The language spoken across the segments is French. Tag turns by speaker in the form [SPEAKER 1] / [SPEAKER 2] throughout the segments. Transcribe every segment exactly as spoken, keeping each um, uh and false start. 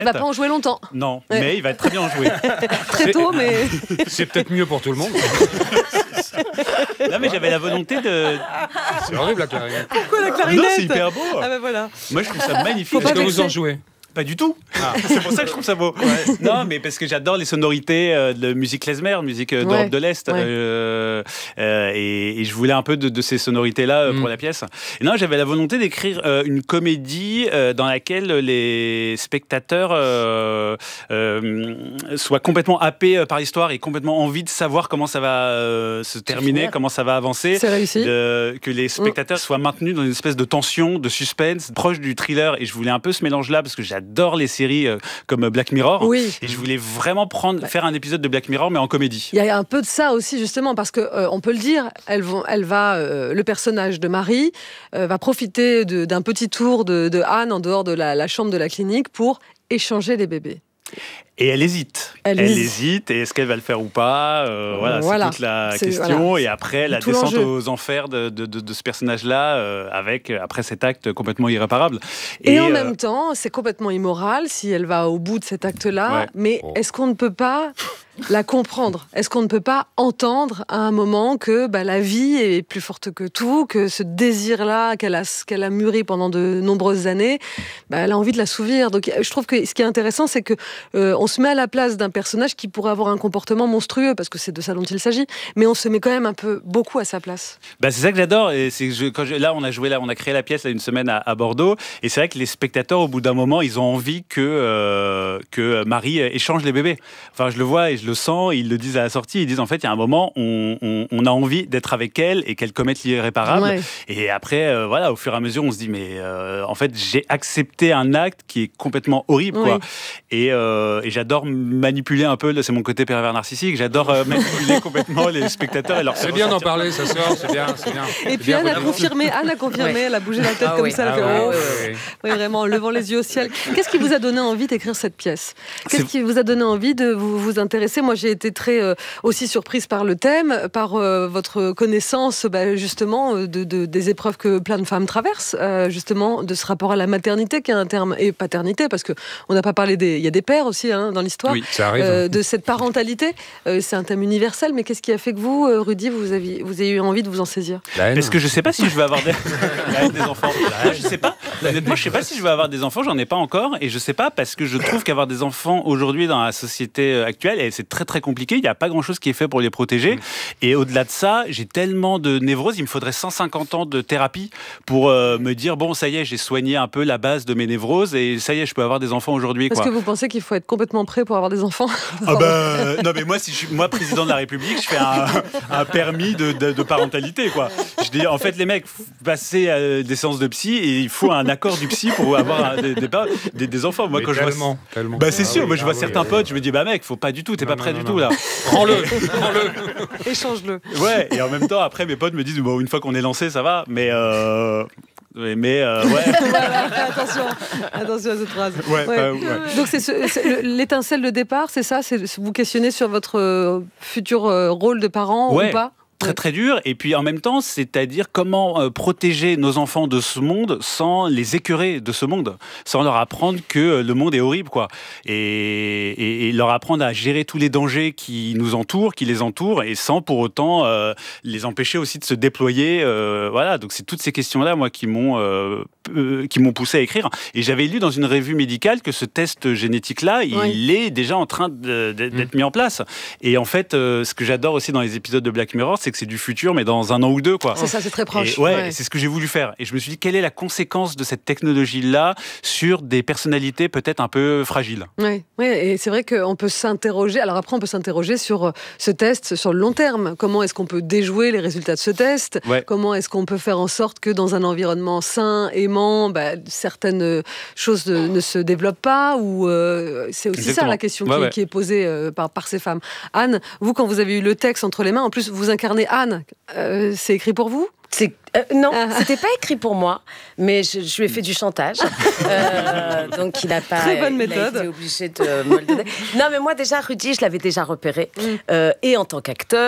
[SPEAKER 1] Il va pas en jouer longtemps.
[SPEAKER 2] Non, ouais. mais il va très bien en jouer.
[SPEAKER 1] Très tôt, mais...
[SPEAKER 3] C'est peut-être mieux pour tout le monde.
[SPEAKER 2] Non, mais j'avais la volonté de...
[SPEAKER 3] C'est horrible, la clarinette.
[SPEAKER 1] Pourquoi la clarinette?
[SPEAKER 2] Non, c'est hyper beau.
[SPEAKER 1] Ah ben voilà.
[SPEAKER 2] Moi, je trouve ça magnifique.
[SPEAKER 3] Est-ce que vous en jouez?
[SPEAKER 2] Pas du tout. Ah. C'est pour ça que je trouve ça beau. Ouais. Non, mais parce que j'adore les sonorités euh, de musique klezmer, musique euh, d'Europe ouais. de l'Est, ouais. euh, euh, et, et je voulais un peu de, de ces sonorités-là euh, mm. pour la pièce. Et non, j'avais la volonté d'écrire euh, une comédie euh, dans laquelle les spectateurs euh, euh, soient complètement happés par l'histoire et complètement envie de savoir comment ça va euh, se terminer, comment ça va avancer.
[SPEAKER 1] C'est réussi.
[SPEAKER 2] De, que les spectateurs mm. soient maintenus dans une espèce de tension, de suspense, proche du thriller. Et je voulais un peu ce mélange-là parce que j'ai J'adore les séries euh, comme Black Mirror.
[SPEAKER 1] Oui.
[SPEAKER 2] Et je voulais vraiment prendre, faire un épisode de Black Mirror, mais en comédie.
[SPEAKER 1] Il y a un peu de ça aussi, justement, parce qu'on euh, peut le dire, elle, vont, elle va, euh, le personnage de Marie euh, va profiter de, d'un petit tour de, de Anne en dehors de la, la chambre de la clinique pour échanger les bébés.
[SPEAKER 2] Et elle hésite. Elle, elle hésite. Et est-ce qu'elle va le faire ou pas euh, Voilà, voilà, c'est toute la c'est, question. Voilà. Et après, la Tout descente l'enjeu. aux enfers de, de, de, de ce personnage-là, euh, avec après cet acte complètement irréparable.
[SPEAKER 1] Et, et en euh... même temps, c'est complètement immoral si elle va au bout de cet acte-là. Ouais. Mais oh. est-ce qu'on ne peut pas la comprendre? Est-ce qu'on ne peut pas entendre à un moment que bah, la vie est plus forte que tout, que ce désir-là qu'elle a, qu'elle a mûri pendant de nombreuses années, bah, elle a envie de l'assouvir. Donc, je trouve que ce qui est intéressant, c'est que euh, on se met à la place d'un personnage qui pourrait avoir un comportement monstrueux, parce que c'est de ça dont il s'agit, mais on se met quand même un peu beaucoup à sa place.
[SPEAKER 2] Bah, c'est ça que j'adore. Et c'est que je, quand je, là, on a joué, là, on a créé la pièce là, une semaine à, à Bordeaux, et c'est vrai que les spectateurs, au bout d'un moment, ils ont envie que euh, que Marie échange les bébés. Enfin, je le vois et je le sens. Ils le disent à la sortie. Ils disent en fait, il y a un moment, on, on, on a envie d'être avec elle et qu'elle commette l'irréparable. Ouais. Et après, euh, voilà, au fur et à mesure, on se dit, mais euh, en fait, j'ai accepté un acte qui est complètement horrible, quoi. Oui. Et, euh, et j'adore manipuler un peu, c'est mon côté pervers narcissique, j'adore euh, manipuler complètement les spectateurs. Et leur
[SPEAKER 3] c'est bien d'en parler, ça sort, c'est bien, c'est bien.
[SPEAKER 1] Et puis Anne a confirmé, Anne a confirmé, ouais. elle a bougé la tête ah, comme oui. ça, elle a ah, fait ouais, oh, ouais, ouais. oui, vraiment, en levant les yeux au ciel. Qu'est-ce qui vous a donné envie d'écrire cette pièce? Qu'est-ce c'est... qui vous a donné envie de vous, vous intéresser? Moi, j'ai été très euh, aussi surprise par le thème, par euh, votre connaissance, bah, justement, de, de, des épreuves que plein de femmes traversent, euh, justement, de ce rapport à la maternité, qui est un terme, et paternité, parce que on n'a pas parlé des, il y a des pères aussi hein, dans l'histoire.
[SPEAKER 3] Oui, ça arrive.
[SPEAKER 1] Euh, de cette parentalité, euh, c'est un thème universel, mais qu'est-ce qui a fait que vous, euh, Rudy, vous avez, vous avez eu envie de vous en saisir?
[SPEAKER 2] Parce que je sais pas si je vais avoir des, des enfants. Moi, je sais pas. Honnêtement, je sais pas si je vais avoir des enfants. J'en ai pas encore, et je sais pas parce que je trouve qu'avoir des enfants aujourd'hui dans la société actuelle, et c'est très très compliqué. Il y a pas grand chose qui est fait pour les protéger. Et au-delà de ça, j'ai tellement de névroses. Il me faudrait cent cinquante ans de thérapie pour euh, me dire bon, ça y est, j'ai soigné un peu la base de mes névroses, et ça y est, je peux avoir des enfants aujourd'hui.
[SPEAKER 1] Est-ce que vous pensez qu'il faut être complètement prêt pour avoir des enfants?
[SPEAKER 2] Ah bah, non mais moi si je suis moi président de la République, je fais un, un permis de, de, de parentalité quoi. Je dis en fait les mecs passez à des séances de psy et il faut un accord du psy pour avoir des, des, des, des enfants. Moi mais quand
[SPEAKER 3] tellement,
[SPEAKER 2] je vois
[SPEAKER 3] tellement.
[SPEAKER 2] bah c'est
[SPEAKER 3] ah,
[SPEAKER 2] sûr,
[SPEAKER 3] oui,
[SPEAKER 2] moi je vois
[SPEAKER 3] ah,
[SPEAKER 2] certains
[SPEAKER 3] oui,
[SPEAKER 2] potes,
[SPEAKER 3] oui.
[SPEAKER 2] je me dis bah mec faut pas du tout, t'es
[SPEAKER 3] non,
[SPEAKER 2] pas prêt
[SPEAKER 3] non,
[SPEAKER 2] du
[SPEAKER 3] non,
[SPEAKER 2] tout
[SPEAKER 3] non.
[SPEAKER 2] là.
[SPEAKER 3] Prends-le, prends-le.
[SPEAKER 1] Échange-le.
[SPEAKER 2] Ouais et en même temps après mes potes me disent bon une fois qu'on est lancé ça va mais euh... Mais euh, ouais.
[SPEAKER 1] Voilà, attention, attention à cette phrase.
[SPEAKER 2] Ouais,
[SPEAKER 1] ouais.
[SPEAKER 2] Bah, ouais.
[SPEAKER 1] Donc c'est, ce, c'est l'étincelle de départ, c'est ça, c'est vous questionnez sur votre euh, futur euh, rôle de parent
[SPEAKER 2] ouais.
[SPEAKER 1] ou pas?
[SPEAKER 2] Très très dur, et puis en même temps, c'est-à-dire comment euh, protéger nos enfants de ce monde sans les écœurer de ce monde, sans leur apprendre que euh, le monde est horrible, quoi, et, et, et leur apprendre à gérer tous les dangers qui nous entourent, qui les entourent, et sans pour autant euh, les empêcher aussi de se déployer, euh, voilà. Donc c'est toutes ces questions-là, moi, qui m'ont euh, euh, qui m'ont poussé à écrire. Et j'avais lu dans une revue médicale que ce test génétique-là, il oui. est déjà en train de, de, d'être mmh. mis en place. Et en fait, euh, ce que j'adore aussi dans les épisodes de Black Mirror, c'est que c'est du futur, mais dans un an ou deux, quoi.
[SPEAKER 1] C'est ça, c'est très proche.
[SPEAKER 2] Et ouais,
[SPEAKER 1] ouais.
[SPEAKER 2] Et c'est ce que j'ai voulu faire. Et je me suis dit, quelle est la conséquence de cette technologie-là sur des personnalités peut-être un peu fragiles?
[SPEAKER 1] Oui, ouais, et c'est vrai qu'on peut s'interroger. Alors après, on peut s'interroger sur ce test sur le long terme. Comment est-ce qu'on peut déjouer les résultats de ce test? Ouais. Comment est-ce qu'on peut faire en sorte que dans un environnement sain, aimant, bah, certaines choses ne, ne se développent pas? Ou euh, c'est aussi Exactement. ça la question ouais, qui, ouais. qui est posée euh, par, par ces femmes. Anne, vous, quand vous avez eu le texte entre les mains, en plus, vous incarnez Anne. Euh, c'est écrit pour vous?
[SPEAKER 4] C'est, euh, non, ah. c'était pas écrit pour moi, mais je, je lui ai fait du chantage. Euh, donc il a pas.
[SPEAKER 1] Très bonne
[SPEAKER 4] il
[SPEAKER 1] méthode.
[SPEAKER 4] a été obligé de me le donner. Non, mais moi déjà, Rudy, je l'avais déjà repéré. Mm. Euh, et en tant qu'acteur,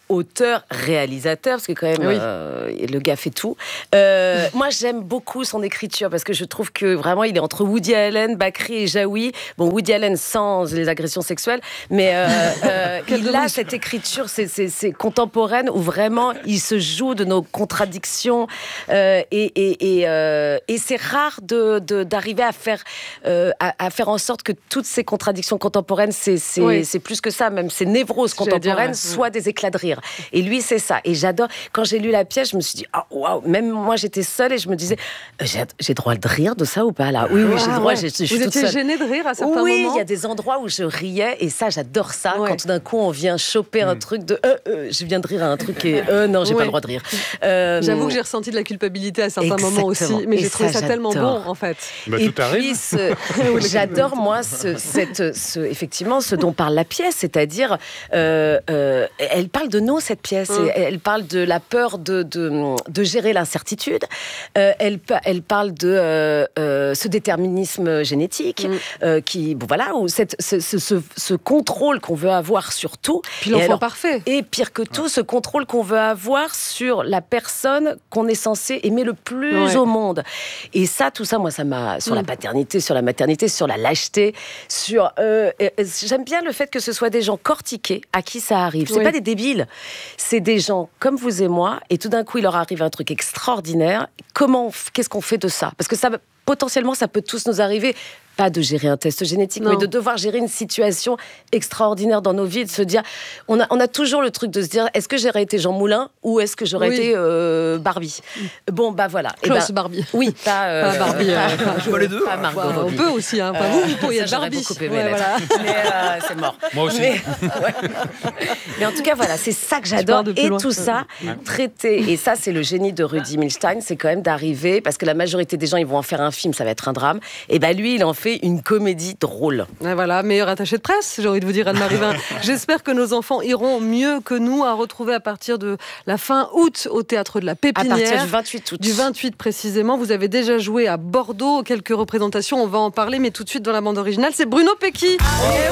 [SPEAKER 4] auteur, réalisateur, parce que quand même,
[SPEAKER 1] Oui.
[SPEAKER 4] euh, le gars fait tout. Euh, moi, j'aime beaucoup son écriture, parce que je trouve que vraiment, il est entre Woody Allen, Bakri et Jaoui. Bon, Woody Allen sans les agressions sexuelles, mais euh, euh, il a cette écriture, c'est, c'est, c'est contemporaine, où vraiment, il se joue de nos contradictions, euh, et, et, et, euh, et c'est rare de, de, d'arriver à faire, euh, à, à faire en sorte que toutes ces contradictions contemporaines, c'est, c'est,
[SPEAKER 1] Oui.
[SPEAKER 4] c'est plus que ça, même ces névroses
[SPEAKER 1] J'allais dire,
[SPEAKER 4] contemporaines,
[SPEAKER 1] ouais.
[SPEAKER 4] soient des éclats de rire. Et lui, c'est ça. Et j'adore. Quand j'ai lu la pièce, je me suis dit, ah, waouh, même moi, j'étais seule et je me disais, euh, j'ai, j'ai droit de rire de ça ou pas là? Oui, oui, j'ai
[SPEAKER 1] Ah,
[SPEAKER 4] droit,
[SPEAKER 1] ouais.
[SPEAKER 4] j'ai, je suis
[SPEAKER 1] Vous
[SPEAKER 4] toute
[SPEAKER 1] étiez
[SPEAKER 4] seule.
[SPEAKER 1] gênée de rire à certains
[SPEAKER 4] Oui,
[SPEAKER 1] moments?
[SPEAKER 4] il y a des endroits où je riais et ça, j'adore ça.
[SPEAKER 1] Ouais.
[SPEAKER 4] Quand tout d'un coup, on vient choper un truc de, euh, euh, je viens de rire à un truc et, euh, non, j'ai
[SPEAKER 1] Ouais.
[SPEAKER 4] pas le droit de rire. Euh,
[SPEAKER 1] J'avoue que j'ai ressenti de la culpabilité à certains
[SPEAKER 4] Exactement.
[SPEAKER 1] moments aussi, mais
[SPEAKER 4] Et
[SPEAKER 1] j'ai trouvé
[SPEAKER 4] ça,
[SPEAKER 1] ça tellement
[SPEAKER 4] j'adore.
[SPEAKER 1] bon en fait.
[SPEAKER 3] Bah,
[SPEAKER 4] et
[SPEAKER 3] tout arrive.
[SPEAKER 4] puis, ce- j'adore, moi, ce, cette, ce, effectivement, ce dont parle la pièce, c'est-à-dire, euh, euh, elle parle de nous, cette pièce,
[SPEAKER 1] Mm.
[SPEAKER 4] et elle parle de la peur de, de, de gérer l'incertitude, euh, elle, pa- elle parle de euh, euh, ce déterminisme génétique,
[SPEAKER 1] Mm.
[SPEAKER 4] euh, qui, bon, voilà, ou cette, ce, ce, ce, ce contrôle qu'on veut avoir sur tout.
[SPEAKER 1] Puis
[SPEAKER 4] Et
[SPEAKER 1] l'enfant
[SPEAKER 4] alors,
[SPEAKER 1] parfait.
[SPEAKER 4] et pire que tout, ce contrôle qu'on veut avoir sur la personne qu'on est censé aimer le plus
[SPEAKER 1] Ouais.
[SPEAKER 4] au monde. Et ça, tout ça, moi, ça m'a... Sur la
[SPEAKER 1] Mm.
[SPEAKER 4] paternité, sur la maternité, sur la lâcheté, sur... euh, euh, j'aime bien le fait que ce soit des gens cortiqués à qui ça arrive. C'est
[SPEAKER 1] Oui.
[SPEAKER 4] pas des débiles. C'est des gens comme vous et moi, et tout d'un coup, il leur arrive un truc extraordinaire. Comment... on f- Qu'est-ce qu'on fait de ça? Parce que ça, potentiellement, ça peut tous nous arriver. Pas de gérer un test génétique,
[SPEAKER 1] Non.
[SPEAKER 4] mais de devoir gérer une situation extraordinaire dans nos vies, de se dire, on a, on a toujours le truc de se dire, est-ce que j'aurais été Jean Moulin ou est-ce que j'aurais
[SPEAKER 1] Oui.
[SPEAKER 4] été euh, Barbie? Bon, bah voilà. Eh
[SPEAKER 1] Klaus
[SPEAKER 4] ben,
[SPEAKER 1] Barbie.
[SPEAKER 4] oui, pas, euh,
[SPEAKER 1] Pas Barbie, euh,
[SPEAKER 4] pas,
[SPEAKER 1] enfin,
[SPEAKER 5] pas les deux.
[SPEAKER 4] pas Margot
[SPEAKER 1] Bah, on
[SPEAKER 4] Robbie.
[SPEAKER 1] peut aussi, hein. Enfin,
[SPEAKER 4] Euh,
[SPEAKER 1] vous, vous pourriez
[SPEAKER 4] ça,
[SPEAKER 1] être
[SPEAKER 4] j'aurais
[SPEAKER 1] Barbie.
[SPEAKER 4] beaucoup aimé
[SPEAKER 1] Ouais,
[SPEAKER 4] l'être.
[SPEAKER 1] voilà.
[SPEAKER 4] Mais euh, c'est mort.
[SPEAKER 3] Moi aussi.
[SPEAKER 4] Mais, ouais. Mais en tout cas, voilà, c'est ça que
[SPEAKER 1] pars
[SPEAKER 4] j'adore.
[SPEAKER 1] de plus
[SPEAKER 4] Et
[SPEAKER 1] loin.
[SPEAKER 4] tout ça, traité. Et ça, c'est le génie de Rudy Milstein, c'est quand même d'arriver, parce que la majorité des gens, ils vont en faire un film, ça va être un drame. Et ben lui, il en fait une comédie drôle.
[SPEAKER 1] Et voilà, meilleur attaché de presse, j'ai envie de vous dire, Anne-Marie Vin. J'espère que nos enfants iront mieux que nous, à retrouver à partir de la fin août au Théâtre de la
[SPEAKER 4] À
[SPEAKER 1] Pépinière.
[SPEAKER 4] partir du vingt-huit août.
[SPEAKER 1] Du vingt-huit précisément, vous avez déjà joué à Bordeaux, quelques représentations, on va en parler, mais tout de suite dans la bande originale, c'est Bruno Pecky. Et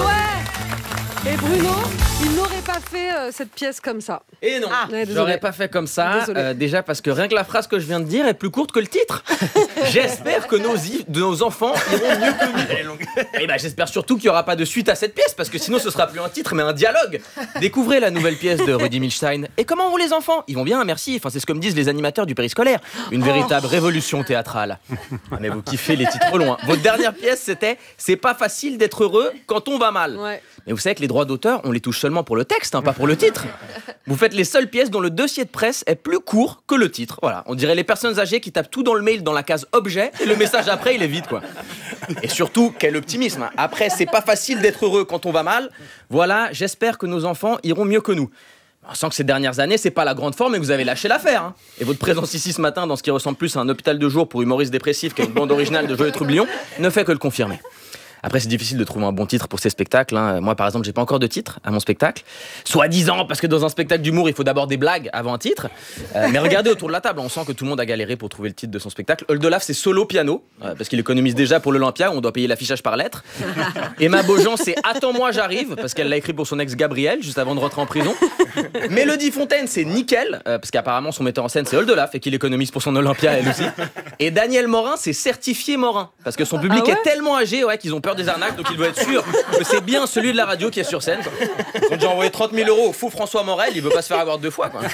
[SPEAKER 1] ouais Et Bruno, il n'aurait pas fait euh, cette pièce comme ça.
[SPEAKER 5] Et non,
[SPEAKER 1] Ah, ouais,
[SPEAKER 5] je
[SPEAKER 1] désolé.
[SPEAKER 5] l'aurais pas fait comme ça.
[SPEAKER 1] Désolé.
[SPEAKER 5] euh, déjà parce que rien que la phrase que je viens de dire est plus courte que le titre. J'espère que nos, i- de nos enfants iront mieux que nous. Et ben j'espère surtout qu'il n'y aura pas de suite à cette pièce, parce que sinon ce sera plus un titre mais un dialogue. Découvrez la nouvelle pièce de Rudy Milstein. Et comment vont les enfants? Ils vont bien, merci. Enfin, c'est ce que me disent les animateurs du périscolaire. Une véritable révolution théâtrale. Ah, mais vous kiffez les titres au loin. Votre dernière pièce, c'était C'est pas facile d'être heureux quand on va mal.
[SPEAKER 1] Ouais.
[SPEAKER 5] Mais vous savez que les droits d'auteur, on les touche seulement pour le texte, hein, pas pour le titre. Vous faites les seules pièces dont le dossier de presse est plus court que le titre. Voilà, on dirait les personnes âgées qui tapent tout dans le mail dans la case objet et le message après il est vide, quoi. Et surtout, quel optimisme, hein. Après, c'est pas facile d'être heureux quand on va mal. Voilà, j'espère que nos enfants iront mieux que nous. On sent que ces dernières années, c'est pas la grande forme et que vous avez lâché l'affaire, hein. Et votre présence ici ce matin dans ce qui ressemble plus à un hôpital de jour pour humoristes dépressifs qu'à une bande originale de Joyeux Troublion ne fait que le confirmer. Après, c'est difficile de trouver un bon titre pour ces spectacles, hein. Moi, par exemple, j'ai pas encore de titre à mon spectacle. Soi-disant, parce que dans un spectacle d'humour, il faut d'abord des blagues avant un titre. Euh, mais regardez autour de la table, on sent que tout le monde a galéré pour trouver le titre de son spectacle. Oldelaf, c'est solo piano, euh, parce qu'il économise déjà pour l'Olympia, où on doit payer l'affichage par lettre. Emma Beaujean, c'est Attends-moi, j'arrive, parce qu'elle l'a écrit pour son ex Gabriel, juste avant de rentrer en prison. Mélodie Fontaine, c'est nickel, euh, parce qu'apparemment, son metteur en scène, c'est Oldelaf, et qu'il économise pour son Olympia, elle aussi. Et Daniel Morin, c'est certifié Morin, parce que son public
[SPEAKER 1] Ah ouais
[SPEAKER 5] est tellement âgé, ouais, qu'ils ont peur des arnaques, donc il veut être sûr que c'est bien celui de la radio qui est sur scène, quoi. Ils ont déjà envoyé trente mille euros au fou François Morel, il veut pas se faire avoir deux fois, quoi.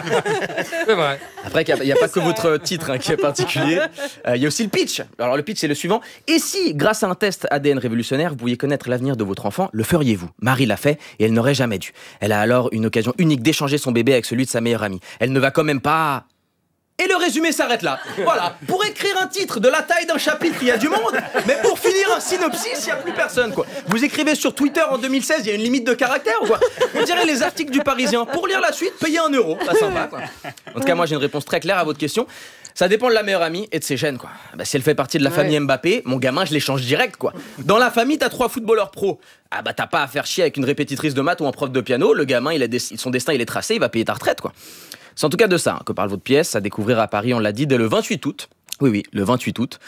[SPEAKER 3] C'est vrai.
[SPEAKER 5] Après, il n'y a, a pas que votre titre, hein, qui est particulier. Euh, Il y a aussi le pitch. Alors, le pitch, c'est le suivant. Et si, grâce à un test A D N révolutionnaire, vous pouviez connaître l'avenir de votre enfant, le feriez-vous? Marie l'a fait et elle n'aurait jamais dû. Elle a alors une occasion unique d'échanger son bébé avec celui de sa meilleure amie. Elle ne va quand même pas... Et le résumé s'arrête là. Voilà. Pour écrire un titre de la taille d'un chapitre, il y a du monde. Mais pour finir un synopsis, il n'y a plus personne, quoi. Vous écrivez sur Twitter en deux mille seize, il y a une limite de caractères, quoi. On dirait les articles du Parisien. Pour lire la suite, payez un euro. Pas sympa, quoi. En tout cas, moi, j'ai une réponse très claire à votre question. Ça dépend de la meilleure amie et de ses gènes, quoi. Bah, si elle fait partie de la
[SPEAKER 1] Ouais.
[SPEAKER 5] famille Mbappé, mon gamin, je l'échange direct, quoi. Dans la famille, t'as trois footballeurs pros. Ah bah t'as pas à faire chier avec une répétitrice de maths ou un prof de piano. Le gamin, il a des... son destin, il est tracé, il va payer ta retraite, quoi. C'est en tout cas de ça hein, que parle votre pièce, à découvrir à Paris, on l'a dit, dès le vingt-huit août. Oui, oui, le vingt-huit août.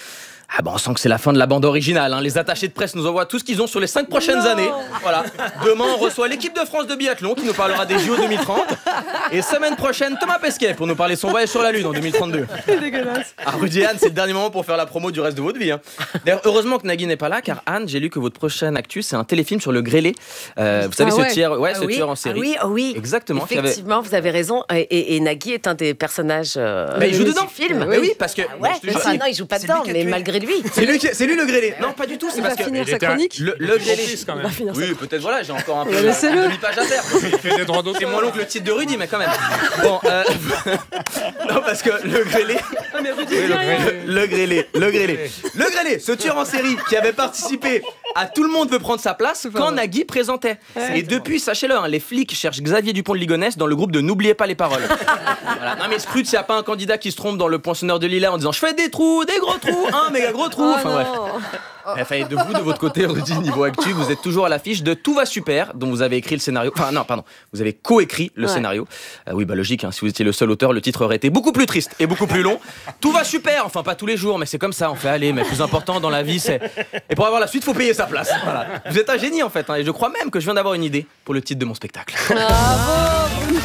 [SPEAKER 5] Ah bah on sent que c'est la fin de la bande originale. Hein. Les attachés de presse nous envoient tout ce qu'ils ont sur les cinq prochaines non. années. Voilà. Demain, on reçoit l'équipe de France de biathlon qui nous parlera des J O deux mille trente. Et semaine prochaine, Thomas Pesquet pour nous parler de son voyage sur la Lune en deux mille trente-deux.
[SPEAKER 1] C'est dégueulasse.
[SPEAKER 5] Ah, Rudy et Anne, c'est le dernier moment pour faire la promo du reste de votre vie. Hein. D'ailleurs, heureusement que Nagui n'est pas là, car Anne, j'ai lu que votre prochaine actu, c'est un téléfilm sur le grêlé. Euh, vous savez,
[SPEAKER 1] ah
[SPEAKER 5] ce,
[SPEAKER 1] ouais.
[SPEAKER 5] tiers, ouais,
[SPEAKER 4] ah
[SPEAKER 5] ce
[SPEAKER 4] oui.
[SPEAKER 5] tueur en série.
[SPEAKER 4] Ah oui, oh oui.
[SPEAKER 5] Exactement.
[SPEAKER 4] Effectivement, avait... vous avez raison. Et, et, et Nagui est un des personnages. Euh,
[SPEAKER 5] mais il joue dedans.
[SPEAKER 4] Du film.
[SPEAKER 5] Mais oui, parce que.
[SPEAKER 4] Ah ouais.
[SPEAKER 5] Bon,
[SPEAKER 4] enfin, non, il joue pas dedans, mais malgré lui.
[SPEAKER 5] C'est lui, qui, c'est lui le grêlé. Non, pas du tout. C'est
[SPEAKER 1] il
[SPEAKER 5] parce
[SPEAKER 1] va
[SPEAKER 5] que
[SPEAKER 1] finir sa chronique.
[SPEAKER 5] Le, le grêlé.
[SPEAKER 1] Il va finir
[SPEAKER 5] oui, peut-être. Voilà, j'ai encore un peu.
[SPEAKER 1] Laissez-le.
[SPEAKER 5] Une demi-page à faire. C'est moins long que le titre de Rudy, mais quand même. Bon, euh... non, parce que le grêlé.
[SPEAKER 1] Ah, mais Rudy,
[SPEAKER 5] oui, le, grêlé. le grêlé, le grêlé, le grêlé, ce tueur en série qui avait participé à Tout le monde veut prendre sa place quand Nagui présentait. Ouais. Et depuis, sachez-le, hein, les flics cherchent Xavier Dupont de Ligonnès dans le groupe de N'oubliez pas les paroles. Voilà. Non mais Scrooge, s'il n'y a pas un candidat qui se trompe dans le poinçonneur de Lilas en disant je fais des trous, des gros trous, un méga gros trou.
[SPEAKER 1] Oh
[SPEAKER 5] enfin bref. Enfin, et de vous, de votre côté, Rudy, niveau actu, vous êtes toujours à l'affiche de Tout va super, dont vous avez écrit le scénario. Enfin, non, pardon, vous avez co-écrit le ouais. scénario. Euh, oui, bah logique, hein, si vous étiez le seul auteur, le titre aurait été beaucoup plus triste et beaucoup plus long. Tout va super, enfin pas tous les jours, mais c'est comme ça, on fait aller. Mais le plus important dans la vie, c'est. Et pour avoir la suite, faut payer sa place. Voilà. Vous êtes un génie en fait, hein, et je crois même que je viens d'avoir une idée pour le titre de mon spectacle.
[SPEAKER 1] Bravo, Bruno.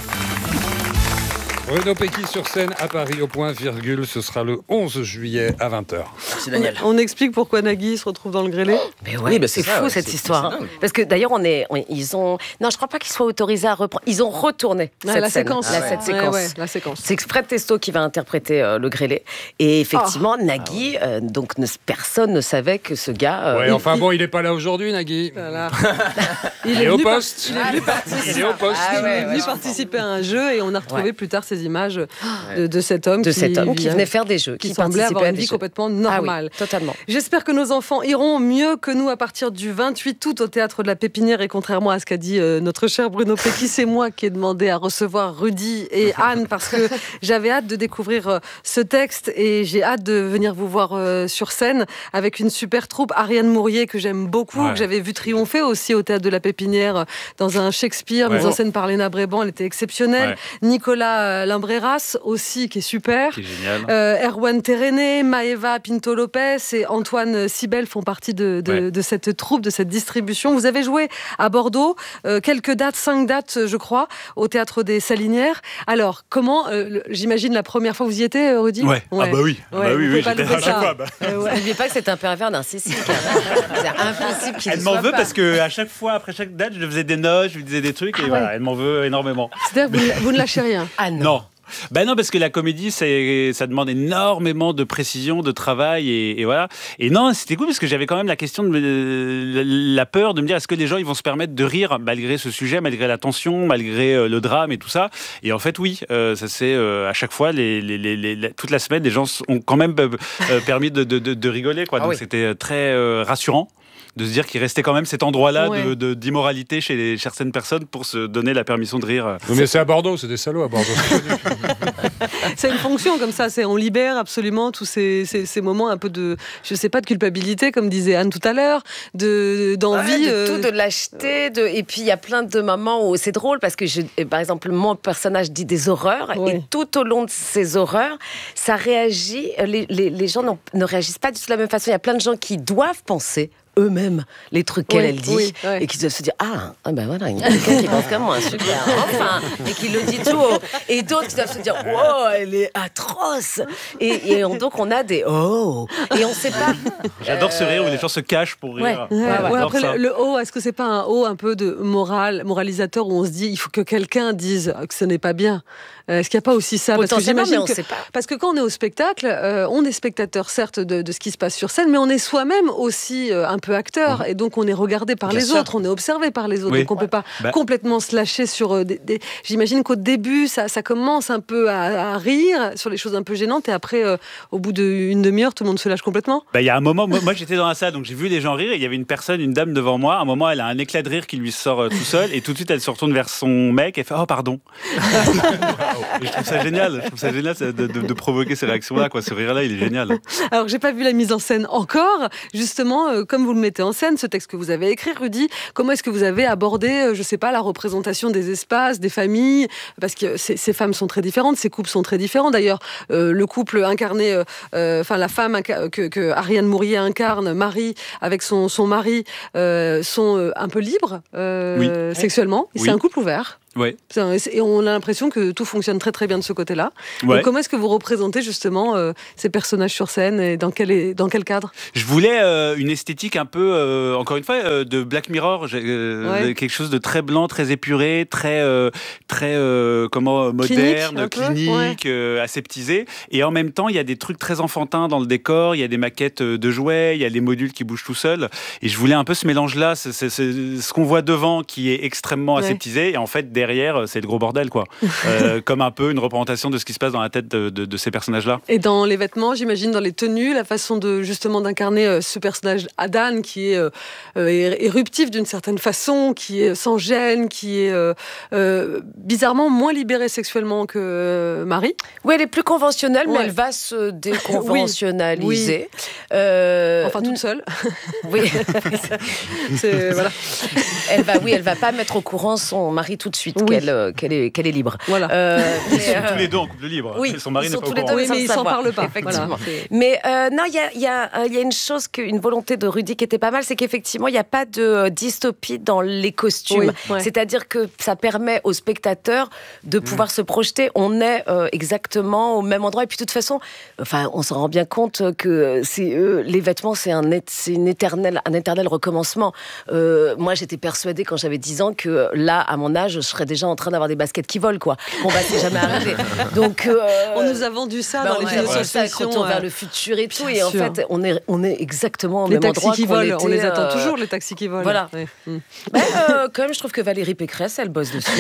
[SPEAKER 3] Bruno Pecky sur scène à Paris au point virgule, ce sera le onze juillet à vingt heures.
[SPEAKER 5] Merci Daniel.
[SPEAKER 1] On, on explique pourquoi Nagui se retrouve dans le grêlé.
[SPEAKER 4] Mais ouais, oui, bah c'est, c'est ça, fou ouais, cette c'est, histoire. C'est Parce que d'ailleurs on est, on, ils ont, non je crois pas qu'ils soient autorisés à reprendre. Ils ont retourné
[SPEAKER 1] ah,
[SPEAKER 4] cette
[SPEAKER 1] la
[SPEAKER 4] scène,
[SPEAKER 1] séquence,
[SPEAKER 4] la,
[SPEAKER 1] ouais.
[SPEAKER 4] cette séquence.
[SPEAKER 1] Ouais, ouais, la séquence.
[SPEAKER 4] C'est Fred Testo qui va interpréter euh, le grêlé. Et effectivement oh. Nagui, ah ouais. euh, donc ne, personne ne savait que ce gars. Euh,
[SPEAKER 3] ouais, il, enfin il, bon, il est pas là aujourd'hui, Nagui. Voilà. il, il est au poste.
[SPEAKER 1] Par... Il est venu, par...
[SPEAKER 3] il est au poste.
[SPEAKER 1] Ah, ouais, il est venu ouais, participer à un jeu et on a retrouvé ouais. plus tard ces images. De, de cet homme,
[SPEAKER 4] de
[SPEAKER 1] qui,
[SPEAKER 4] cet homme qui venait faire des jeux,
[SPEAKER 1] qui,
[SPEAKER 4] qui
[SPEAKER 1] semblait avoir une vie complètement normale.
[SPEAKER 4] Ah oui, totalement.
[SPEAKER 1] J'espère que nos enfants iront mieux que nous à partir du vingt-huit août au Théâtre de la Pépinière. Et contrairement à ce qu'a dit euh, notre cher Bruno Pecky, c'est moi qui ai demandé à recevoir Rudy et Anne parce que j'avais hâte de découvrir euh, ce texte et j'ai hâte de venir vous voir euh, sur scène avec une super troupe. Ariane Mourier que j'aime beaucoup, ouais. que j'avais vu triompher aussi au Théâtre de la Pépinière dans un Shakespeare, ouais. mise en scène par Léna Bréban, elle était exceptionnelle. Ouais. Nicolas Limbreras aussi qui est super.
[SPEAKER 2] Qui est génial.
[SPEAKER 1] Euh, Erwan Terené, Maëva Pinto-Lopez et Antoine Sibel font partie de, de, ouais. de cette troupe, de cette distribution. Vous avez joué à Bordeaux, euh, quelques dates, cinq dates, je crois, au Théâtre des Salinières. Alors, comment, euh, j'imagine la première fois vous y étiez, Rudy ?
[SPEAKER 2] Ouais. ouais. Ah bah oui.
[SPEAKER 1] Ouais,
[SPEAKER 2] bah oui, oui, j'étais à chaque fois.
[SPEAKER 4] Bah. Euh, ouais. N'oubliez pas que c'est un pervers narcissique. C'est impossible qu'il
[SPEAKER 2] Elle
[SPEAKER 4] ne
[SPEAKER 2] m'en
[SPEAKER 4] soit
[SPEAKER 2] veut
[SPEAKER 4] pas.
[SPEAKER 2] parce qu'à chaque fois, après chaque date, je lui faisais des notes, je lui disais des trucs et ah voilà, ouais. elle m'en veut énormément.
[SPEAKER 1] C'est-à-dire que vous, vous ne lâchez rien ?
[SPEAKER 4] Ah non.
[SPEAKER 2] Non. Ben non, parce que la comédie, c'est, ça demande énormément de précision, de travail, et, et voilà. Et non, c'était cool parce que j'avais quand même la question de me, la peur de me dire est-ce que les gens ils vont se permettre de rire malgré ce sujet, malgré la tension, malgré euh, le drame et tout ça. Et en fait, oui, euh, ça c'est euh, à chaque fois, les, les, les, les, toute la semaine, les gens ont quand même euh, permis de, de, de, de rigoler, quoi. Ah donc oui. c'était très euh, rassurant. De se dire qu'il restait quand même cet endroit-là ouais. de, de, d'immoralité chez, les, chez certaines personnes pour se donner la permission de rire.
[SPEAKER 3] Oui, mais c'est à Bordeaux, c'est des salauds à Bordeaux.
[SPEAKER 1] C'est une fonction comme ça, c'est on libère absolument tous ces, ces, ces moments un peu de, je sais pas, de culpabilité, comme disait Anne tout à l'heure, de, d'envie.
[SPEAKER 4] Ouais, de
[SPEAKER 1] euh...
[SPEAKER 4] tout, de lâcheté, de... et puis il y a plein de moments où c'est drôle parce que, je, par exemple, mon personnage dit des horreurs ouais. et tout au long de ces horreurs, ça réagit, les, les, les gens ne réagissent pas du tout de la même façon. Il y a plein de gens qui doivent penser eux-mêmes les trucs qu'elle
[SPEAKER 1] oui,
[SPEAKER 4] elle dit
[SPEAKER 1] oui, oui.
[SPEAKER 4] et qui doivent se dire ah, ah ben voilà il y a quelqu'un qui pense comme moi super enfin et qui le dit tout haut et d'autres qui doivent se dire wow elle est atroce et, et on, donc on a des oh et on sait pas
[SPEAKER 2] j'adore
[SPEAKER 4] euh...
[SPEAKER 2] ce rire où les gens se cachent pour rire
[SPEAKER 1] ouais, ouais, ouais, ouais, après
[SPEAKER 2] le,
[SPEAKER 1] le oh est-ce que c'est pas un oh un peu de moral moralisateur où on se dit il faut que quelqu'un dise que ce n'est pas bien. Est-ce qu'il n'y a pas aussi ça?
[SPEAKER 4] Parce que j'imagine
[SPEAKER 1] que,
[SPEAKER 4] sait pas.
[SPEAKER 1] Parce que quand on est au spectacle, euh, on est spectateur certes de, de ce qui se passe sur scène, mais on est soi-même aussi euh, un peu acteur, mmh. et donc on est regardé par Bien les sûr. autres, on est observé par les autres, oui. donc on ne peut pas bah. complètement se lâcher sur euh, des, des... J'imagine qu'au début, ça, ça commence un peu à, à rire sur les choses un peu gênantes, et après, euh, au bout d'une demi-heure, tout le monde se lâche complètement.
[SPEAKER 2] Bah, il y a un moment, moi, moi j'étais dans la salle, donc j'ai vu les gens rire, et il y avait une personne, une dame devant moi, à un moment, elle a un éclat de rire qui lui sort euh, tout seul, et tout de suite, elle se retourne vers son mec, et fait « Oh, pardon !» Et je trouve ça génial. Je trouve ça génial de, de, de provoquer ces réactions-là, quoi. Ce rire-là, il est génial.
[SPEAKER 1] Alors, j'ai pas vu la mise en scène encore. Justement, euh, comme vous vous le mettez en scène, ce texte que vous avez écrit, Rudy, comment est-ce que vous avez abordé, je sais pas, la représentation des espaces, des familles, parce que ces, ces femmes sont très différentes, ces couples sont très différents. D'ailleurs, euh, le couple incarné, enfin euh, la femme inca- que, que Ariane Mourier incarne, Marie, avec son, son mari, euh, sont euh, un peu libres euh, oui. sexuellement. Oui. C'est un couple ouvert.
[SPEAKER 2] Ouais.
[SPEAKER 1] Et on a l'impression que tout fonctionne très très bien de ce côté-là.
[SPEAKER 2] Ouais.
[SPEAKER 1] Et comment est-ce que vous représentez justement euh, ces personnages sur scène et dans quel, dans quel cadre ?
[SPEAKER 2] Je voulais euh, une esthétique un peu, euh, encore une fois, euh, de Black Mirror, euh, ouais. quelque chose de très blanc, très épuré, très, euh, très euh, comment, moderne, clinique, clinique ouais. euh, aseptisé. Et en même temps, il y a des trucs très enfantins dans le décor, il y a des maquettes de jouets, il y a des modules qui bougent tout seuls. Et je voulais un peu ce mélange-là, c'est, c'est, c'est ce qu'on voit devant qui est extrêmement ouais. aseptisé, et en fait, derrière, c'est le gros bordel, quoi. euh, comme un peu une représentation de ce qui se passe dans la tête de, de, de ces personnages-là.
[SPEAKER 1] Et dans les vêtements, j'imagine, dans les tenues, la façon de justement d'incarner euh, ce personnage Adan qui est euh, euh, éruptif d'une certaine façon, qui est sans gêne, qui est euh, euh, bizarrement moins libérée sexuellement que euh, Marie.
[SPEAKER 4] Oui, elle est plus conventionnelle, ouais. mais elle va se déconventionnaliser.
[SPEAKER 1] Oui. Euh, enfin, toute seule.
[SPEAKER 4] Oui.
[SPEAKER 1] c'est, voilà.
[SPEAKER 4] Elle va, oui, elle va pas mettre au courant son mari tout de suite oui. qu'elle, euh, qu'elle, est, qu'elle est libre.
[SPEAKER 1] Voilà.
[SPEAKER 2] Euh, ils sont euh, tous les deux en couple libre.
[SPEAKER 4] Oui,
[SPEAKER 2] son mari
[SPEAKER 4] ils
[SPEAKER 2] n'est
[SPEAKER 4] sont
[SPEAKER 2] pas
[SPEAKER 4] tous
[SPEAKER 2] au
[SPEAKER 4] les
[SPEAKER 2] courant.
[SPEAKER 4] deux,
[SPEAKER 1] oui, mais ils s'en parlent pas.
[SPEAKER 4] Effectivement.
[SPEAKER 1] Voilà.
[SPEAKER 4] Mais euh, non, il y a, y, a, y a une chose, que, une volonté de Rudy qui était pas mal, c'est qu'effectivement, il n'y a pas de dystopie dans les costumes. Oui, ouais. C'est-à-dire que ça permet aux spectateurs de pouvoir mmh. se projeter. On est euh, exactement au même endroit. Et puis, de toute façon, enfin, on s'en rend bien compte que c'est, euh, les vêtements, c'est un, c'est une éternel, un éternel recommencement. Euh, moi, j'étais persuadée quand j'avais dix ans que là, à mon âge, je serais déjà en train d'avoir des baskets qui volent, quoi. Bon, bah, c'est jamais arrivé. Donc, euh,
[SPEAKER 1] on nous a vendu ça bah, dans les films de science-fiction.
[SPEAKER 4] Retour vers le futur et tout. Et en fait, on est, on est exactement au les même endroit
[SPEAKER 1] qui volent,
[SPEAKER 4] était,
[SPEAKER 1] on les attend
[SPEAKER 4] euh...
[SPEAKER 1] toujours, les taxis qui volent.
[SPEAKER 4] Voilà.
[SPEAKER 1] Ouais. Mmh.
[SPEAKER 4] Bah, euh, quand même, je trouve que Valérie Pécresse, elle bosse dessus.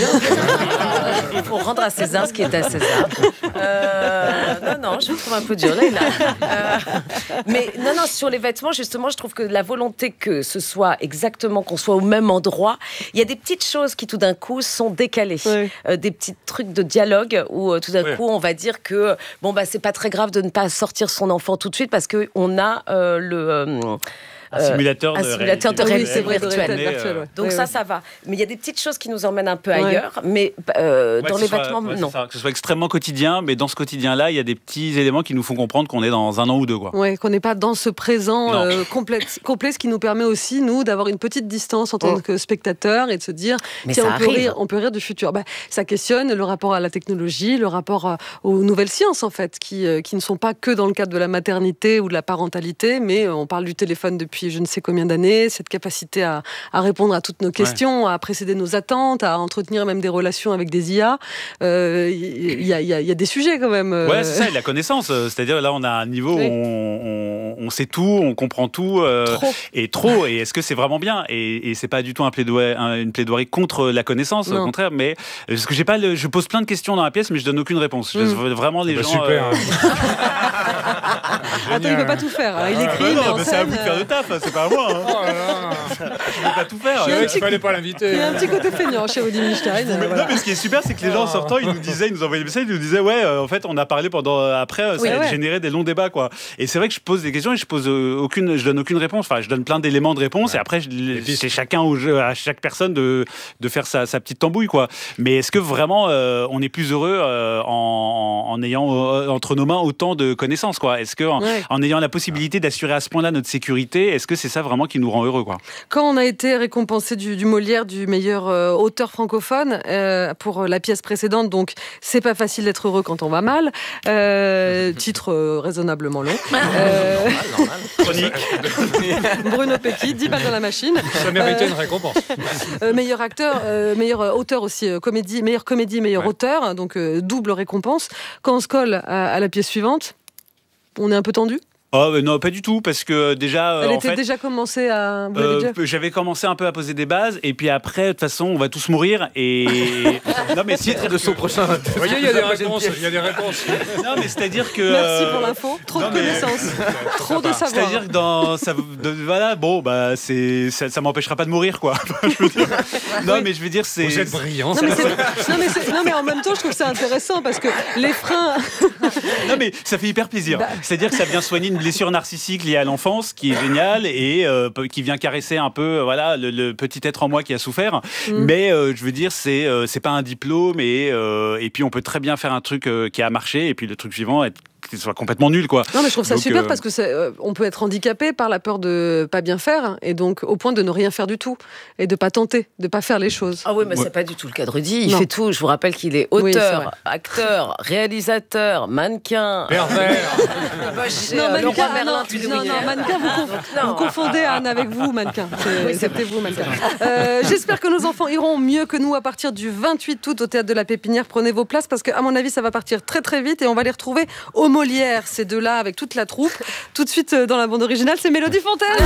[SPEAKER 4] Il faut rendre à César ce qui est à César. Euh, non, non, je trouve un peu dur, là. là. Euh, mais non, non, sur les vêtements, justement, je trouve que la volonté que ce soit exactement, qu'on soit au même endroit, il y a des petites choses qui, tout d'un coup, sont décalées. Oui. Euh, des petits trucs de dialogue où, euh, tout d'un oui. coup, on va dire que, bon, bah, c'est pas très grave de ne pas sortir son enfant tout de suite parce qu'on a euh, le... Euh,
[SPEAKER 2] Un simulateur,
[SPEAKER 4] un
[SPEAKER 2] de,
[SPEAKER 4] simulateur
[SPEAKER 2] réalité
[SPEAKER 4] de réalité
[SPEAKER 1] oui,
[SPEAKER 4] virtuelle.
[SPEAKER 1] virtuelle ouais.
[SPEAKER 4] Donc
[SPEAKER 1] oui,
[SPEAKER 4] ça,
[SPEAKER 1] oui.
[SPEAKER 4] ça va. Mais il y a des petites choses qui nous emmènent un peu ailleurs, ouais. mais euh,
[SPEAKER 2] ouais,
[SPEAKER 4] dans les
[SPEAKER 2] soit,
[SPEAKER 4] vêtements,
[SPEAKER 2] ouais,
[SPEAKER 4] non.
[SPEAKER 2] Ça, que ce soit extrêmement quotidien, mais dans ce quotidien-là, il y a des petits éléments qui nous font comprendre qu'on est dans un an ou deux. Quoi.
[SPEAKER 1] Ouais, qu'on n'est pas dans ce présent euh, complet, complet, ce qui nous permet aussi, nous, d'avoir une petite distance en tant oh. que spectateur et de se dire,
[SPEAKER 4] mais
[SPEAKER 1] tiens,
[SPEAKER 4] ça
[SPEAKER 1] on peut,
[SPEAKER 4] arrive.
[SPEAKER 1] rire, on peut rire du futur. Bah, ça questionne le rapport à la technologie, le rapport à, aux nouvelles sciences, en fait, qui, euh, qui ne sont pas que dans le cadre de la maternité ou de la parentalité, mais on parle du téléphone depuis je ne sais combien d'années, cette capacité À, à répondre à toutes nos questions, ouais. à précéder nos attentes, à entretenir même des relations avec des I A. Il euh, y, y, y, y a des sujets quand même. Euh...
[SPEAKER 2] Ouais, c'est ça, et la connaissance. C'est-à-dire là, on a un niveau oui. où on, on, on sait tout, on comprend tout. Euh, trop. Et trop. Et est-ce que c'est vraiment bien ? Et, et c'est pas du tout un plaidoyer, un, une plaidoirie contre la connaissance, non. au contraire. Mais parce que j'ai pas, le, je pose plein de questions dans la pièce, mais je donne aucune réponse. Mm. Je, vraiment les
[SPEAKER 3] bah,
[SPEAKER 2] gens.
[SPEAKER 3] Super. Euh...
[SPEAKER 1] Attends, il peut pas tout faire. Hein. Il écrit,
[SPEAKER 2] ah,
[SPEAKER 1] mais
[SPEAKER 2] non, mais c'est à vous de faire le taf. C'est pas à moi. Hein.
[SPEAKER 3] Oh là là.
[SPEAKER 2] Je ne peux pas tout faire.
[SPEAKER 3] Il ne fallait pas l'inviter.
[SPEAKER 1] Il y a un petit côté feignant chez Rudy Milstein.
[SPEAKER 2] Mais, voilà. Non, mais ce qui est super, c'est que les gens en sortant, ils nous disaient, ils nous envoyaient des messages, ils nous disaient, ouais, euh, en fait, on a parlé pendant. Après, ça oui, a ouais. généré des longs débats, quoi. Et c'est vrai que je pose des questions et je pose euh, aucune, je donne aucune réponse. Enfin, je donne plein d'éléments de réponse ouais. et après, je, et c'est chacun au jeu, à chaque personne de de faire sa, sa petite tambouille, quoi. Mais est-ce que vraiment, euh, on est plus heureux euh, en, en ayant euh, entre nos mains autant de connaissances, quoi ? Est-ce que en, ouais. en ayant la possibilité d'assurer à ce point-là notre sécurité, est-ce que c'est ça vraiment qui nous rend heureux, quoi ?
[SPEAKER 1] Quand on a été récompensé du, du Molière du meilleur euh, auteur francophone euh, pour la pièce précédente, donc c'est pas facile d'être heureux quand on va mal. Euh, titre euh, raisonnablement long. Euh,
[SPEAKER 2] Chronique.
[SPEAKER 1] Bruno Pecky, dix balles dans la machine.
[SPEAKER 3] Ça méritait euh, une récompense.
[SPEAKER 1] Euh, meilleur acteur, euh, meilleur auteur aussi, euh, comédie, meilleure comédie, meilleur ouais. auteur, donc euh, double récompense. Quand on se colle à, à la pièce suivante, on est un peu tendu.
[SPEAKER 2] Oh non, pas du tout, parce que déjà...
[SPEAKER 1] Elle
[SPEAKER 2] en
[SPEAKER 1] était
[SPEAKER 2] fait,
[SPEAKER 1] déjà commencé à...
[SPEAKER 2] Euh, déjà... J'avais commencé un peu à poser des bases, et puis après, de toute façon, on va tous mourir, et... non, mais si...
[SPEAKER 5] de son prochain...
[SPEAKER 3] Vous voyez, il y a des réponses, il y a des réponses.
[SPEAKER 2] Non, mais c'est-à-dire que...
[SPEAKER 1] Merci pour l'info. Trop non, de mais... connaissances. Trop de savoir.
[SPEAKER 2] C'est-à-dire que dans... Ça, de, voilà, bon, bah, c'est, ça, ça m'empêchera pas de mourir, quoi. Je veux dire. Non, oui. mais je veux dire, c'est...
[SPEAKER 3] Vous êtes brillant.
[SPEAKER 1] Non, mais, non, mais c'est... non, mais en même temps, je trouve ça intéressant, parce que les freins...
[SPEAKER 2] non, mais ça fait hyper plaisir. Bah... C'est-à-dire que ça vient soigner une blessure narcissique liée à l'enfance qui est géniale et euh, qui vient caresser un peu euh, voilà, le, le petit être en moi qui a souffert. Mm. Mais euh, je veux dire, c'est, euh, c'est pas un diplôme et, euh, et puis on peut très bien faire un truc euh, qui a marché et puis le truc suivant être que ce soit complètement nul, quoi.
[SPEAKER 1] Non, mais je trouve ça donc, super
[SPEAKER 2] euh...
[SPEAKER 1] parce que c'est, euh, on peut être handicapé par la peur de pas bien faire, hein, et donc au point de ne rien faire du tout et de pas tenter, de pas faire les choses.
[SPEAKER 4] Ah oui, mais ouais. c'est pas du tout le cas de Rudy. Il non. fait tout. Je vous rappelle qu'il est auteur, oui, acteur, réalisateur, mannequin.
[SPEAKER 3] Pervers.
[SPEAKER 1] non, mannequin, non, non, non, mannequin, vous, conf... non. vous confondez Anne avec vous, mannequin. C'est, oui, c'est vous, mannequin. Euh, j'espère que nos enfants iront mieux que nous à partir du vingt-huit août au Théâtre de la Pépinière. Prenez vos places parce qu'à mon avis, ça va partir très très vite et on va les retrouver au Molière, ces deux-là, avec toute la troupe. Tout de suite, dans la bande originale, c'est Mélodie Fontaine. Ah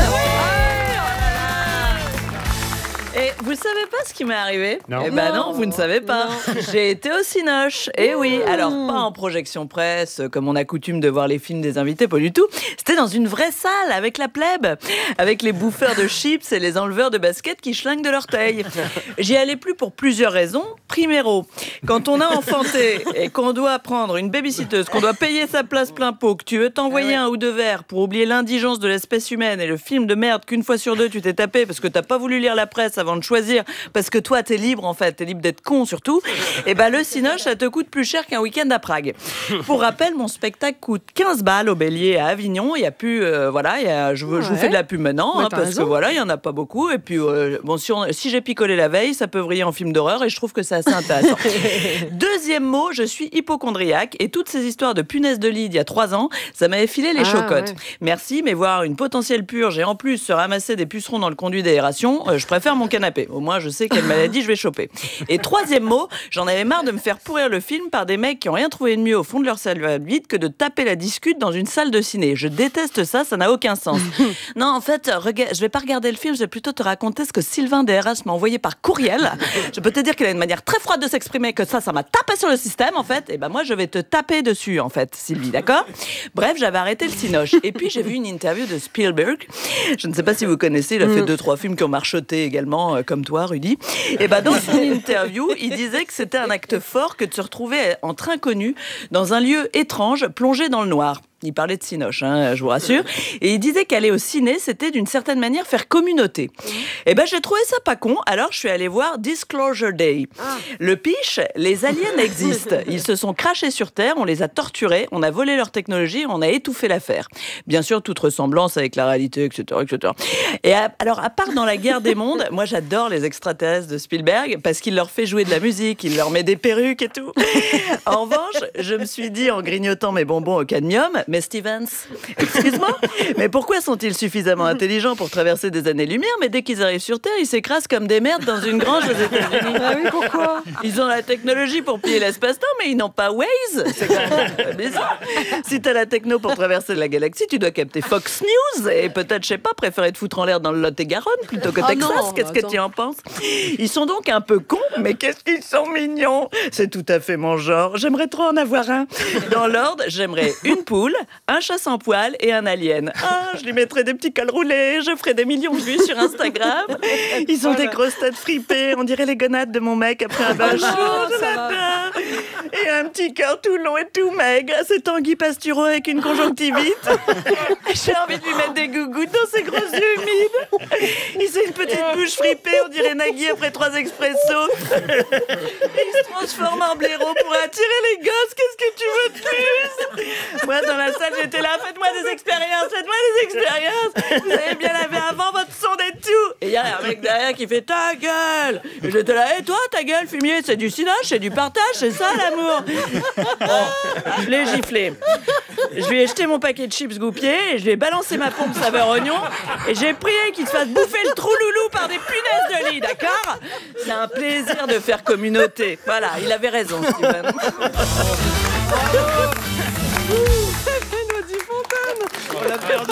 [SPEAKER 6] Et vous ne savez pas ce qui m'est arrivé ?
[SPEAKER 3] Non.
[SPEAKER 6] Eh ben non, vous ne savez pas. Non. J'ai été au Cinoche. Et oui, alors pas en projection presse, comme on a coutume de voir les films des invités, pas du tout. C'était dans une vraie salle, avec la plèbe, avec les bouffeurs de chips et les enleveurs de baskets qui schlinguent de l'orteil. J'y allais plus pour plusieurs raisons. Primero, quand on a enfanté et qu'on doit prendre une babysitteuse, qu'on doit payer sa place plein pot, que tu veux t'envoyer ah ouais. un ou deux verres pour oublier l'indigence de l'espèce humaine et le film de merde qu'une fois sur deux tu t'es tapé parce que t'as pas voulu lire la presse avant de choisir, parce que toi t'es libre en fait, t'es libre d'être con surtout, et ben le Cinoche ça te coûte plus cher qu'un week-end à Prague. Pour rappel, mon spectacle coûte quinze balles au Bélier à Avignon. Il y a plus, euh, voilà, il y a, je, ouais. je vous fais de la pub maintenant, hein, parce raison. que voilà, il y en a pas beaucoup. Et puis euh, bon, si, on, si j'ai picolé la veille, ça peut vriller en film d'horreur et je trouve que c'est assez intéressant. Deuxième mot, je suis hypocondriaque et toutes ces histoires de punaises de lit il y a trois ans, ça m'avait filé les ah, chocottes. Ouais. Merci, mais voir une potentielle purge et en plus se ramasser des pucerons dans le conduit d'aération, euh, je préfère mon canapé. Au moins, je sais quelle maladie je vais choper. Et troisième mot, j'en avais marre de me faire pourrir le film par des mecs qui n'ont rien trouvé de mieux au fond de leur salle vide que de taper la discute dans une salle de ciné. Je déteste ça, ça n'a aucun sens. Non, en fait, rega- je vais pas regarder le film, je vais plutôt te raconter ce que Sylvain D R H m'a envoyé par courriel. Je peux te dire qu'il a une manière très froide de s'exprimer, que ça, ça m'a tapé sur le système, en fait. Et ben moi, je vais te taper dessus, en fait, Sylvie, d'accord ? Bref, j'avais arrêté le Cinoche. Et puis, j'ai vu une interview de Spielberg. Je ne sais pas si vous connaissez, il a fait deux, trois films qui ont marchoté également, euh, comme toi, Rudy. Et ben dans son interview, il disait que c'était un acte fort que de se retrouver entre inconnus dans un lieu étrange, plongé dans le noir. Il parlait de Cinoche, hein, je vous rassure. Et il disait qu'aller au ciné, c'était d'une certaine manière faire communauté. Et ben j'ai trouvé ça pas con, alors je suis allée voir Disclosure Day. Ah. Le pitch, les aliens existent. Ils se sont crachés sur Terre, on les a torturés, on a volé leur technologie, on a étouffé l'affaire. Bien sûr, toute ressemblance avec la réalité, et cetera, et cetera. Et à, alors, à part dans La Guerre des Mondes, moi j'adore les extraterrestres de Spielberg parce qu'il leur fait jouer de la musique, il leur met des perruques et tout. En revanche, je me suis dit en grignotant mes bonbons au cadmium, mais Stevens, excuse-moi, mais pourquoi sont-ils suffisamment intelligents pour traverser des années-lumière, mais dès qu'ils arrivent sur Terre, ils s'écrasent comme des merdes dans une grange aux États-Unis?
[SPEAKER 1] Ah oui, pourquoi?
[SPEAKER 6] Ils ont la technologie pour piller l'espace-temps, mais ils n'ont pas Waze. C'est quand même bizarre. Si t'as la techno pour traverser la galaxie, tu dois capter Fox News et peut-être, je sais pas, préférer te foutre en l'air dans le Lot-et-Garonne plutôt que Texas. Oh non, qu'est-ce attends. que tu en penses? Ils sont donc un peu cons, mais qu'est-ce qu'ils sont mignons. C'est tout à fait mon genre. J'aimerais trop en avoir un. Dans l'ordre, j'aimerais une poule, un chat sans poil et un alien. Ah, je lui mettrais des petits cols roulés, je ferais des millions de vues sur Instagram. Ils ont voilà. des grosses têtes fripées, on dirait les gonades de mon mec après un bain chaud de matin. Et un petit cœur tout long et tout maigre. C'est Tanguy Pastureau avec une conjonctivite. J'ai envie de lui mettre des gougouttes dans ses gros yeux humides. Il a une petite bouche fripée, on dirait Nagui après trois expressos. Il se transforme en blaireau pour attirer les gosses. Qu'est-ce que tu veux de plus? Moi, dans la salle, j'étais là, faites-moi des expériences, faites-moi des expériences. Vous avez bien lavé avant votre sonde et tout. Et il y a un mec derrière qui fait ta gueule. Et j'étais là, et toi, ta gueule, fumier, c'est du cinoche, c'est du partage, c'est ça l'amour. Bon, je l'ai giflé. Je lui ai jeté mon paquet de chips Goupier et je lui ai balancé ma pompe saveur oignon et j'ai prié qu'il se fasse bouffer le trou loulou par des punaises de lit, d'accord? C'est un plaisir de faire communauté. Voilà, il avait raison, Steven.
[SPEAKER 1] Mélodie Fontaine,
[SPEAKER 6] on l'a perdu.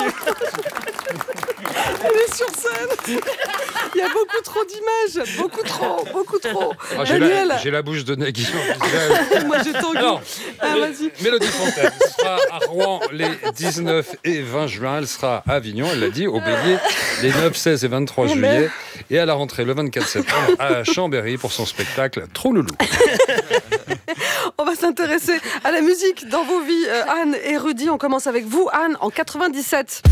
[SPEAKER 1] Elle est sur scène. Il y a beaucoup trop d'images, beaucoup trop, beaucoup trop.
[SPEAKER 3] Ah, j'ai, la, j'ai la bouche de Nagui.
[SPEAKER 1] Moi j'ai Tanguy. Alors, ah, vas-y.
[SPEAKER 3] Mélodie Fontaine sera à Rouen les dix-neuf et vingt juin. Elle sera à Avignon, elle l'a dit, au Bélier les neuf, seize et vingt-trois oh, juillet. Et à la rentrée le vingt-quatre septembre à Chambéry pour son spectacle Trop Loulou.
[SPEAKER 1] On va s'intéresser s'intéresser à la musique dans vos vies. Euh, Anne et Rudy, on commence avec vous, Anne, en quatre-vingt-dix-sept.